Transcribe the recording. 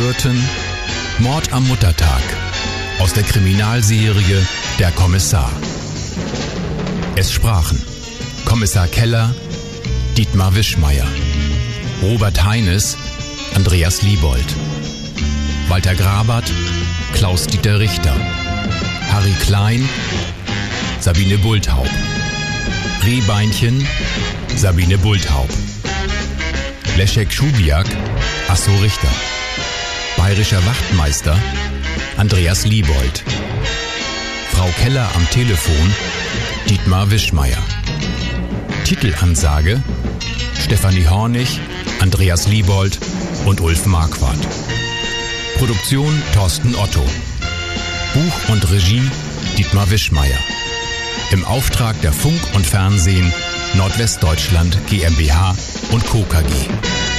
hörten Mord am Muttertag aus der Kriminalserie Der Kommissar. Es sprachen Kommissar Keller, Dietmar Wischmeier, Robert Heines, Andreas Liebold, Walter Grabert, Klaus-Dieter Richter, Harry Klein, Sabine Bulthaup, Rehbeinchen, Sabine Bulthaup, Leszek Schubiak, Asso Richter, bayerischer Wachtmeister, Andreas Liebold, Frau Keller am Telefon, Dietmar Wischmeier. Titelansage, Stefanie Hornig, Andreas Liebold und Ulf Marquardt. Produktion Thorsten Otto. Buch und Regie Dietmar Wischmeier. Im Auftrag der Funk und Fernsehen Nordwestdeutschland GmbH und Co. KG.